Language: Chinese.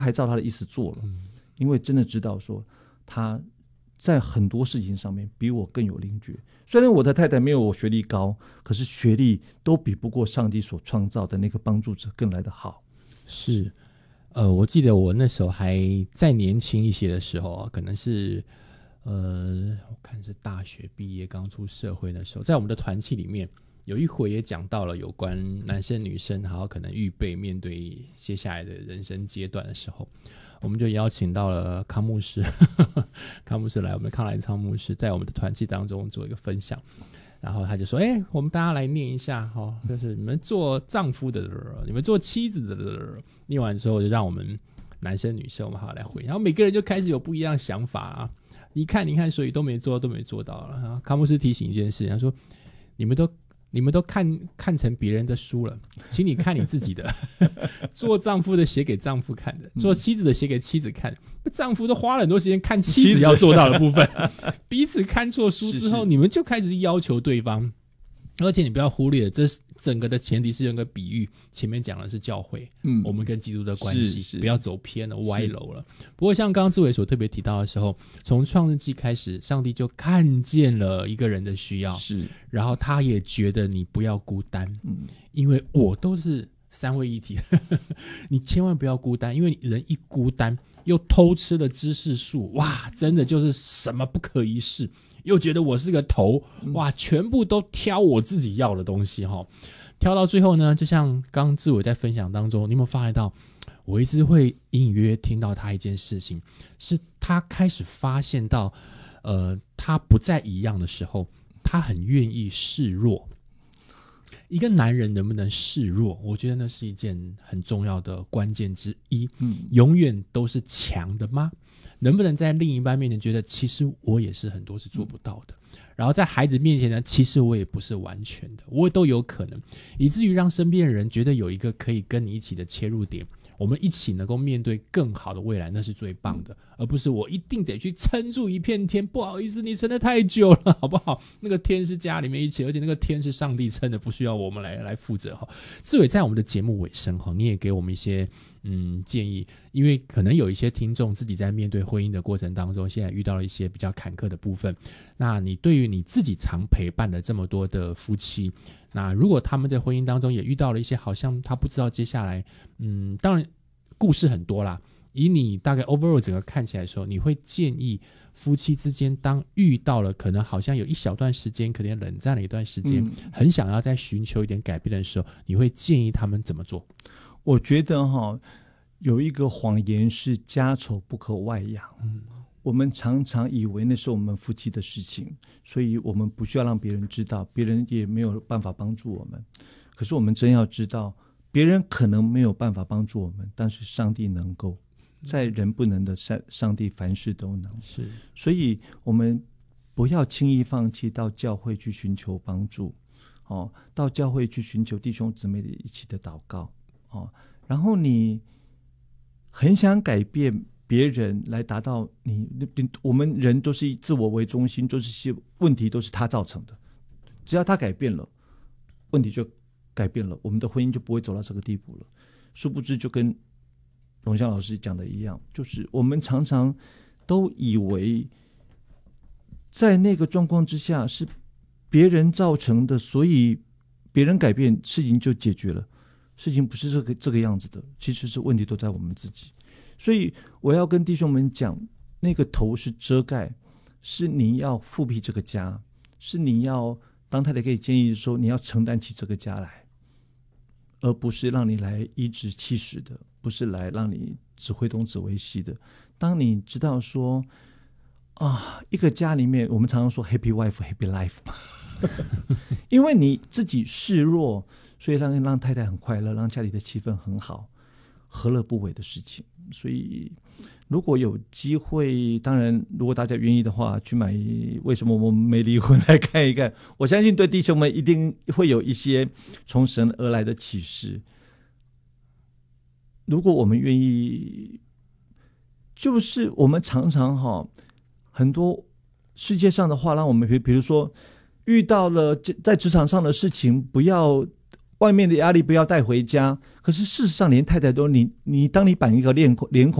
还照他的意思做了，因为真的知道说他在很多事情上面比我更有灵觉。虽然我的太太没有我学历高，可是学历都比不过上帝所创造的那个帮助者更来得好。 是，我记得我那时候还再年轻一些的时候，可能是我看是大学毕业刚出社会的时候，在我们的团契里面有一回也讲到了有关男生女生还有可能预备面对接下来的人生阶段的时候，我们就邀请到了康牧师康牧师来，我们康来昌牧师在我们的团契当中做一个分享，然后他就说我们大家来念一下就是你们做丈夫的，你们做妻子的，念完之后就让我们男生女生我们好好来回，然后每个人就开始有不一样的想法啊，你看所以都没做到了。然后康牧师提醒一件事，他说你们都看成别人的书了，请你看你自己的做丈夫的写给丈夫看的，做妻子的写给妻子看的，丈夫都花了很多时间看妻子要做到的部分彼此看错书之后，你们就开始要求对方。而且你不要忽略，这整个的前提是用个比喻，前面讲的是教会，我们跟基督的关系，不要走偏了歪楼了。不过像刚刚志伟所特别提到的时候，从创世纪开始，上帝就看见了一个人的需要，是，然后他也觉得你不要孤单，因为我都是三位一体你千万不要孤单，因为人一孤单又偷吃了知识树，哇，真的就是什么不可一世，又觉得我是个头，哇，全部都挑我自己要的东西挑到最后呢，就像刚刚志伟在分享当中，你有没有发现到，我一直会隐隐约约听到他一件事情，是他开始发现到他不再一样的时候，他很愿意示弱。一个男人能不能示弱，我觉得那是一件很重要的关键之一。永远都是强的吗？能不能在另一半面前觉得其实我也是很多是做不到的，然后在孩子面前呢，其实我也不是完全的，我都有可能，以至于让身边的人觉得有一个可以跟你一起的切入点，我们一起能够面对更好的未来，那是最棒的，而不是我一定得去撑住一片天，不好意思你撑得太久了好不好，那个天是家里面一起，而且那个天是上帝撑的，不需要我们来负责。志伟在我们的节目尾声你也给我们一些建议，因为可能有一些听众自己在面对婚姻的过程当中，现在遇到了一些比较坎坷的部分，那你对于你自己常陪伴的这么多的夫妻，那如果他们在婚姻当中也遇到了一些好像他不知道接下来当然故事很多啦，以你大概 overall 整个看起来的时候，你会建议夫妻之间当遇到了可能好像有一小段时间可能冷战了一段时间，很想要再寻求一点改变的时候，你会建议他们怎么做？ 我觉得有一个谎言是家丑不可外扬，我们常常以为那是我们夫妻的事情，所以我们不需要让别人知道，别人也没有办法帮助我们。可是我们真要知道，别人可能没有办法帮助我们，但是上帝能够，在人不能的上帝凡事都能。是，所以我们不要轻易放弃到教会去寻求帮助，到教会去寻求弟兄姊妹的一起的祷告，然后你很想改变别人来达到我们人都是以自我为中心，就是问题都是他造成的，只要他改变了，问题就改变了，我们的婚姻就不会走到这个地步了。殊不知就跟荣祥老师讲的一样，就是我们常常都以为在那个状况之下是别人造成的，所以别人改变事情就解决了，事情不是这个样子的，其实是问题都在我们自己。所以我要跟弟兄们讲，那个头是遮盖，是你要复辟这个家，是你要当太太可以建议说你要承担起这个家来，而不是让你来颐指气使的，不是来让你指挥东指挥西的。当你知道说一个家里面，我们常常说 happy wife happy life 嘛因为你自己示弱，所以让太太很快乐，让家里的气氛很好，何乐不为的事情。所以如果有机会，当然如果大家愿意的话，去买为什么我们没离婚来看一看，我相信对弟兄们一定会有一些从神而来的启示。如果我们愿意，就是我们常常很多世界上的话让我们比如说遇到了在职场上的事情，不要外面的压力不要带回家。可是事实上，连太太都当你板一个脸孔